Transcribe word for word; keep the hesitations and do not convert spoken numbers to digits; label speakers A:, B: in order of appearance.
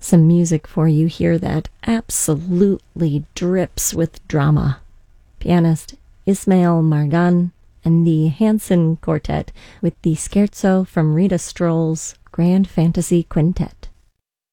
A: some music for you here that absolutely drips with drama. Pianist Ismail Margan and the Hanson Quartet with the Scherzo from Rita Stroll's Grand Fantasy Quintet.